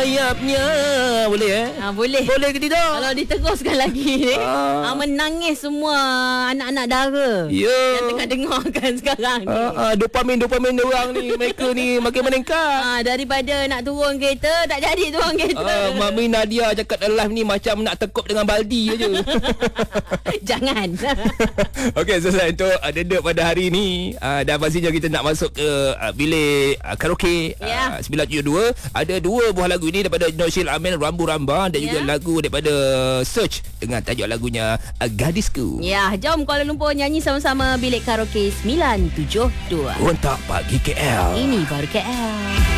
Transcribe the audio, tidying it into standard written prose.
sayapnya. Boleh Boleh. Boleh ke tidak? Kalau diteruskan lagi menangis semua anak-anak dara yang tengah dengarkan sekarang ni. Dopamin orang ni, mereka ni makin meningkat. Daripada nak turun kereta, tak jadi turun kereta. Mami Nadia cakap dalam live ni macam nak tekuk dengan baldi aja. Jangan. Okey, selesai untuk Dedek pada hari ni. Dan pastinya kita nak masuk ke bilik karaoke 972. Ada 2 buah lagu ini daripada Noshil Amin, Rambu Ramba, dan juga lagu daripada Search dengan tajuk lagunya Gadisku. Ya, jom Kuala Lumpur nyanyi sama-sama bilik karaoke 972. Untuk pagi KL. Ini baru KL.